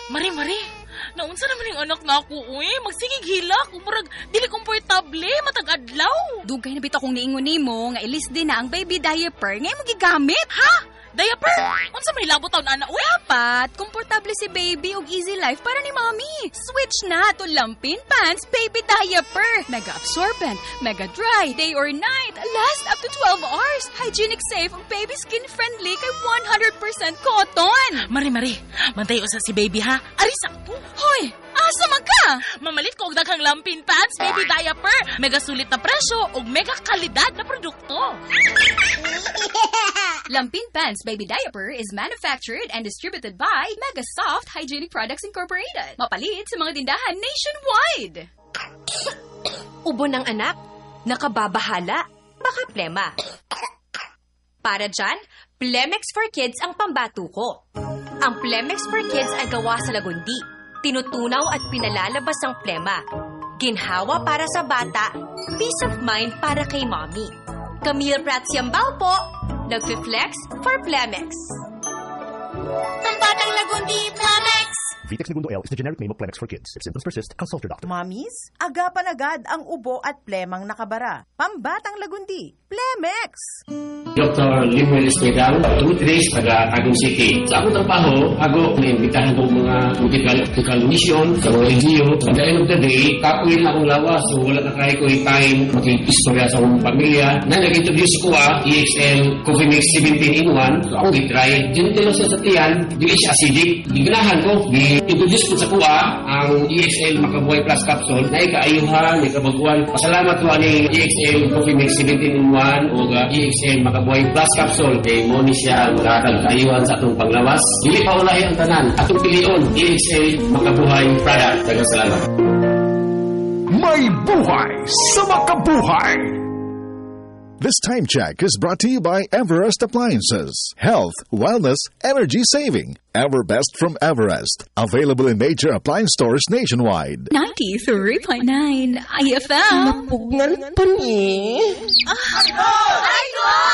Mari. Naunsa naman yung anak na ako, uy. Magsigig hilak. Murag, dili komportable, matag adlaw. Dugay na bitaw kong niingon nimo nga ilis din na ang baby diaper nga imong gigamit. Ha? Diaper? Unsa may labot taon, ana, uy? Dapat, komportable si baby og easy life para ni mommy. Switch na to Lampin Pants Baby Diaper. Mega absorbent, mega dry, day or night, last up to 12 hours. Hygienic safe ug baby skin friendly kay 100% cotton. Mari. Mantayo sa si baby, ha? Ari sakto. Hoy, asa man ka? Mamalit ko og daghang Lampin Pants Baby Diaper. Mega sulit na presyo ug mega kalidad na produkto. Lampin Pants Baby Diaper is manufactured and distributed by Mega Soft Hygienic Products Incorporated. Mapalit sa mga tindahan nationwide. Ubo ng anak, nakababahala, baka plema. Para dyan, Plemex for Kids ang pambatuko. Ang Plemex for Kids ay gawa sa lagundi. Tinutunaw at pinalalabas ang plema. Ginhawa para sa bata, peace of mind para kay mommy. Camille Pratsiambao po, nagfi-flex for Plemex. Pambatang lagundi, Plemex! Vitex Segundo L is the generic name of Plemex for kids. If symptoms persist, consult your doctor. Mommies, agapan agad ang ubo at plemang nakabara. Pambatang lagundi, Plemex! Dr. Limuel Espegal, Tutres, taga Agong City. Sa akong trabaho, ako naimbitahan kong mga medical mission sa mga LGU. At the end of the day, kakuin akong lawas. So wala na kaya ko yung time makikistorya sa akong pamilya. Na nag-introduce ko EXL Coffee Mix 17 in 1. So akong gitry. Dinitilo sa tiyan, di siya acidic. Giganahan ko, introduce ko sa kuha ang EXL Makabuhay Plus Capsule na ikaayuhan, ikabaguan. Pasalamat ko ani EXL Coffee Mix 17 in 1 o EXL Makabuhay Plus Capsule. Kay mo ni siya makakag kaayuhan sa atong panglawas. Dili pa ulahi ang tanan. Atong pilion, EXL Makabuhay Product. Daghang salamat. May buhay sa makabuhay! This time check is brought to you by Everest Appliances. Health, wellness, energy saving. Everbest from Everest. Available in major appliance stores nationwide. 93.9 IFM. Napugnan pa ni. Ay,